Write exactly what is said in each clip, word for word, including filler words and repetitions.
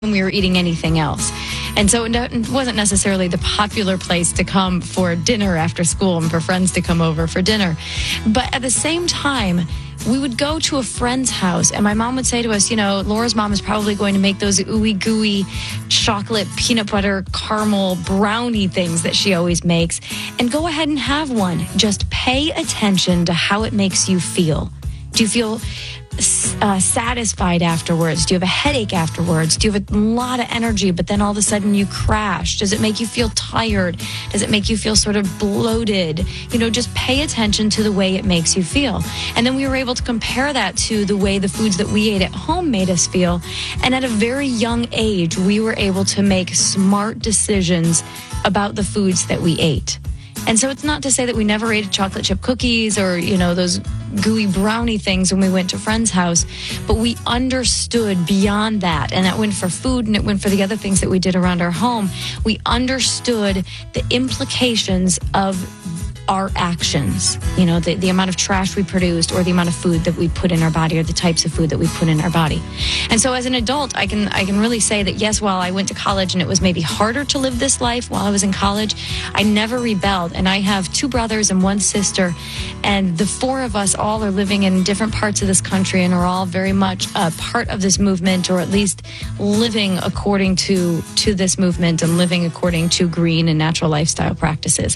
when we were eating anything else. And so it wasn't necessarily the popular place to come for dinner after school and for friends to come over for dinner. But at the same time, we would go to a friend's house and my mom would say to us, you know, Laura's mom is probably going to make those ooey gooey chocolate peanut butter caramel brownie things that she always makes, and go ahead and have one. Just pay attention to how it makes you feel. Do you feel uh, satisfied afterwards? Do you have a headache afterwards? Do you have a lot of energy, but then all of a sudden you crash? Does it make you feel tired? Does it make you feel sort of bloated? You know, just pay attention to the way it makes you feel. And then we were able to compare that to the way the foods that we ate at home made us feel. And at a very young age, we were able to make smart decisions about the foods that we ate. And so it's not to say that we never ate chocolate chip cookies or, you know, those gooey brownie things when we went to friend's house, but we understood beyond that. And that went for food and it went for the other things that we did around our home. We understood the implications of our actions, you know, the, the amount of trash we produced or the amount of food that we put in our body or the types of food that we put in our body. And so as an adult, I can I can really say that, yes, while I went to college and it was maybe harder to live this life while I was in college, I never rebelled. And I have two brothers and one sister, and the four of us all are living in different parts of this country and are all very much a part of this movement, or at least living according to, to this movement and living according to green and natural lifestyle practices.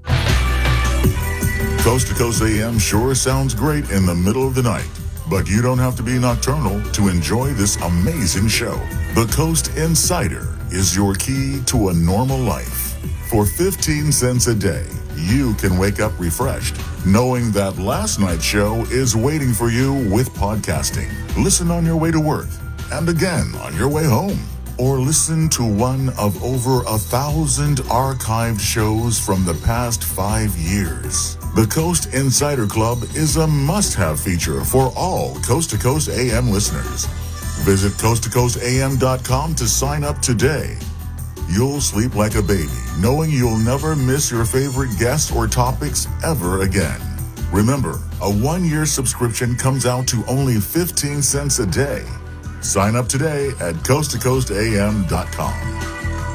Coast to Coast A M sure sounds great in the middle of the night, but you don't have to be nocturnal to enjoy this amazing show. The Coast Insider is your key to a normal life. For fifteen cents a day, you can wake up refreshed, knowing that last night's show is waiting for you with podcasting. Listen on your way to work, and again on your way home. Or listen to one of over a thousand archived shows from the past five years. The Coast Insider Club is a must-have feature for all Coast to Coast A M listeners. Visit coast to coast a m dot com to sign up today. You'll sleep like a baby, knowing you'll never miss your favorite guests or topics ever again. Remember, a one-year subscription comes out to only fifteen cents a day. Sign up today at coast to coast a m dot com.